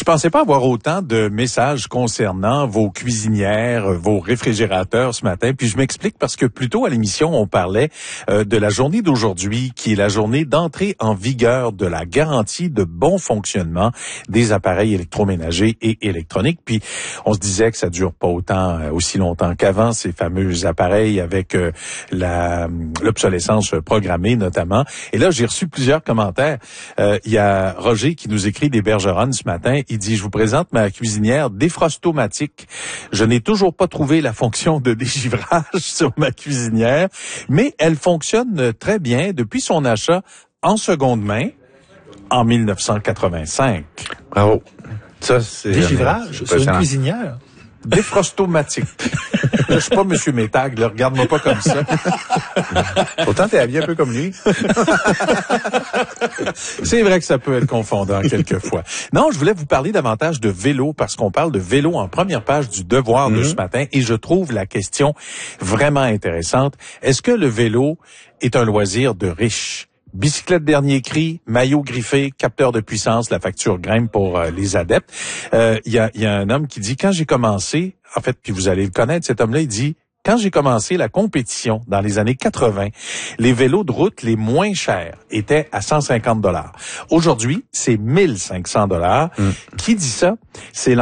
pensais pas avoir autant de messages concernant vos cuisinières, vos réfrigérateurs ce matin. Puis je m'explique parce que plus tôt à l'émission, on parlait de la journée d'aujourd'hui, qui est la journée d'entrée en vigueur de la garantie de bon fonctionnement des appareils électroménagers et électroniques. Puis on se disait que ça dure pas aussi longtemps qu'avant, ces fameux appareils avec l'obsolescence programmée notamment. Et là, j'ai reçu plusieurs commentaires. Il y a Roger qui nous écrit des Bergeronnes ce matin. Il dit, je vous présente ma cuisinière défrostomatique. Je n'ai toujours pas trouvé la fonction de dégivrage sur ma cuisinière, mais elle fonctionne très bien depuis son achat en seconde main en 1985. Bravo. Ça, c'est dégivrage sur une cuisinière. Défrostomatique. Je suis pas Monsieur Métag, là, regarde-moi pas comme ça. Pourtant, t'es habillé un peu comme lui. C'est vrai que ça peut être confondant quelquefois. Non, je voulais vous parler davantage de vélo parce qu'on parle de vélo en première page du Devoir de ce matin et je trouve la question vraiment intéressante. Est-ce que le vélo est un loisir de riches? Bicyclette dernier cri, maillot griffé, capteur de puissance, la facture grimpe pour les adeptes. Il y a un homme qui dit, quand j'ai commencé, en fait, puis vous allez le connaître, cet homme-là, il dit, quand j'ai commencé la compétition dans les années 80, les vélos de route les moins chers étaient à 150 $. Aujourd'hui, c'est 1500 $. Qui dit ça? C'est